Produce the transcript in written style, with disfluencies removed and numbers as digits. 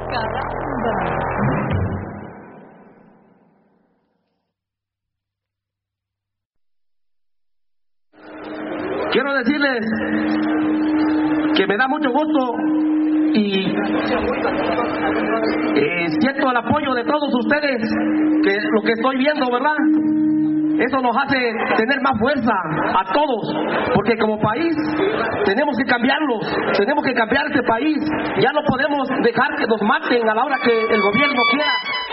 caramba! Quiero decirles que me da mucho gusto y siento el apoyo de todos ustedes, que lo que estoy viendo, ¿verdad? Eso nos hace tener más fuerza a todos, porque como país tenemos que cambiarlos, tenemos que cambiar este país. Ya no podemos dejar que nos maten a la hora que el gobierno quiera.